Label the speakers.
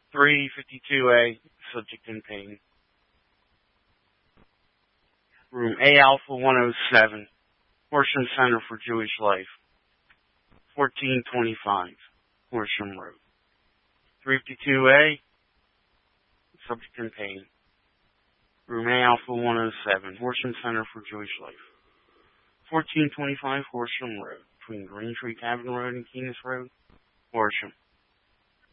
Speaker 1: 352A, subject in pain. Room A Alpha 107, Horsham Center for Jewish Life, 1425, Horsham Road. 352A, subject in pain. Room A Alpha 107, Horsham Center for Jewish Life, 1425 Horsham Road, between Green Tree Tavern Road and Keenest Road, Horsham.